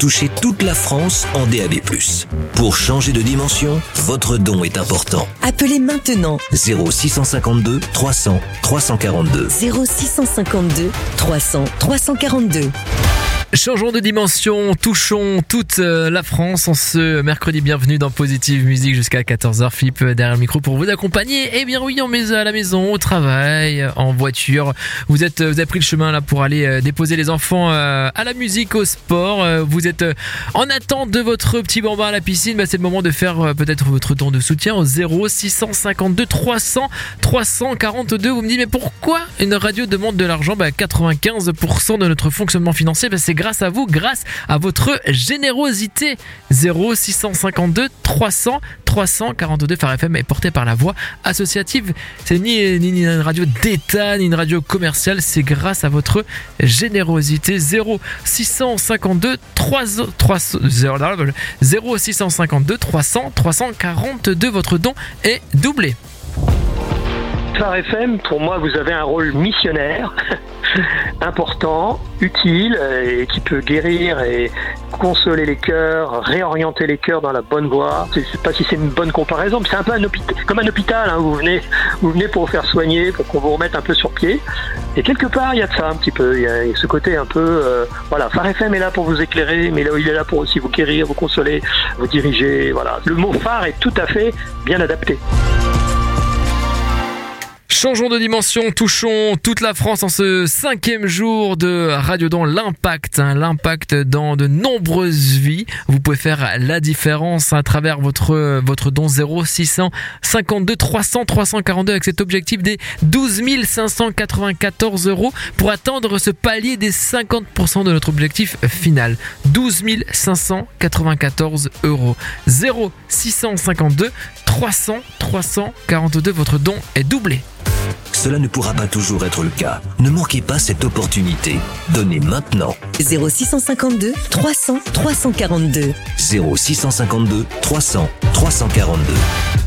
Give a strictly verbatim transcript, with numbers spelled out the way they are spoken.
toucher toute la France en D A B plus. Pour changer de dimension, votre don est important. Appelez maintenant zéro six cent cinquante-deux trois cents trois cent quarante-deux. zéro six cent cinquante-deux trois cents trois cent quarante-deux. Changeons de dimension, touchons toute la France en ce mercredi. Bienvenue dans Positive Musique jusqu'à quatorze heures. Philippe derrière le micro pour vous accompagner. Eh bien oui, en maison, à la maison, au travail, en voiture. Vous êtes, vous avez pris le chemin là pour aller déposer les enfants à la musique, au sport. Vous êtes en attente de votre petit bambin à la piscine. Bah, c'est le moment de faire peut-être votre don de soutien au zéro six cent cinquante-deux trois cents trois cent quarante-deux. Vous me dites mais pourquoi une radio demande de l'argent? Bah, quatre-vingt-quinze pour cent de notre fonctionnement financier, bah, c'est grâce à vous, grâce à votre générosité. Zéro six cent cinquante-deux trois cents trois cent quarante-deux. Phare F M est porté par la voix associative. C'est ni, ni, ni une radio d'État, ni une radio commerciale. C'est grâce à votre générosité. Zéro six cent cinquante-deux trois cents trois cents trois cent quarante-deux. Votre don est doublé. Phare F M, pour moi, vous avez un rôle missionnaire, important, utile, et qui peut guérir et consoler les cœurs, réorienter les cœurs dans la bonne voie. Je ne sais pas si c'est une bonne comparaison, mais c'est un peu un hôpital, comme un hôpital. Hein, vous venez, vous venez pour vous faire soigner, pour qu'on vous remette un peu sur pied. Et quelque part, il y a de ça un petit peu. Il y a ce côté un peu, euh, voilà, Phare F M est là pour vous éclairer, mais là, il est là pour aussi vous guérir, vous consoler, vous diriger. Voilà, le mot phare est tout à fait bien adapté. Changeons de dimension, touchons toute la France en ce cinquième jour de Radio Don. L'impact, hein, l'impact dans de nombreuses vies. Vous pouvez faire la différence à travers votre votre don. Zéro six cent cinquante-deux trois cents trois cent quarante-deux avec cet objectif des douze mille cinq cent quatre-vingt-quatorze euros pour atteindre ce palier des cinquante pour cent de notre objectif final. douze mille cinq cent quatre-vingt-quatorze euros. Zéro six cent cinquante-deux trois cents trois cent quarante-deux. Votre don est doublé. Cela ne pourra pas toujours être le cas. Ne manquez pas cette opportunité. Donnez maintenant. zéro six cent cinquante-deux trois cents trois cent quarante-deux. zéro six cent cinquante-deux trois cents trois cent quarante-deux.